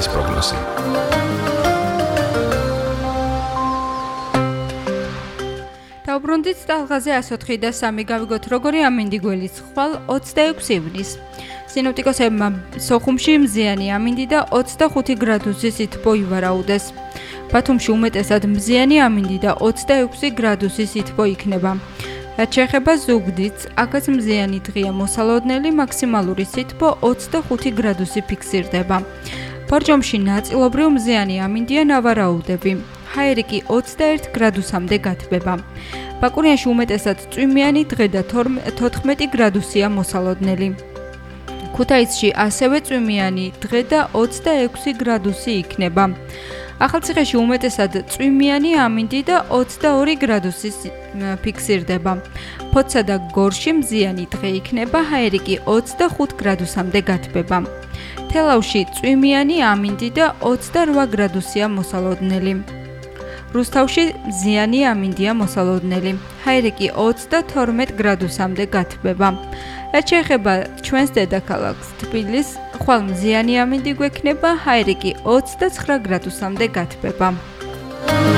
ამინდის პროგნოზი. დაუბრუნდით ტალღაზე 104.3 გავიგოთ როგორი ამინდი გველის ხვალ 26 ივნის. სინოპტიკოსებმა სოხუმში მზიანი ამინდი და 25 გრადუსის თბო ივარაუდეს. ბათუმში უმეტესად მზიანი ამინდი და 26 გრადუსის თბო იქნება. რაც შეეხება ზუგდიდს, აქაც მზიანი დღეა მოსალოდნელი, მაქსიმალური სითბო 25 გრადუსი ფიქსირდება. ბორჯომში ნაწილობრივ მზიანი ამინდია ნავარაუდები. ჰაერი კი 21 გრადუსამდე გათბება. ბაკურიანში უმეტესად წვიმიანი დღე და 14 გრადუსია მოსალოდნელი. ქუთაისში ასევე წვიმიანი დღე და 26 გრადუსი იქნება. ახალციხეში უმეტესად წვიმიანი ამინდი და 22 გრადუსი ფიქსირდება. ფოთსა და გორში მზიანი დღე იქნება, ჰაერი კი 25 გრადუსამდე გათბება. თელავში წვიმიანი ამინდი და 28 გრადუსია მოსალოდნელი. რუსთავში მზიანი ამინდია მოსალოდნელი, ჰაერი კი 32 გრადუსამდე გათბება. რაც შეეხება ჩვენს დედაქალაქს თბილისს, ხვალ მზიანი ამინდი გვექნება, ჰაერი კი 29 გრადუსამდე გათბება.